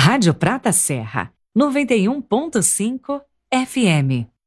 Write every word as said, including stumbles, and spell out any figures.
Rádio Prata Serra, noventa e um ponto cinco F M.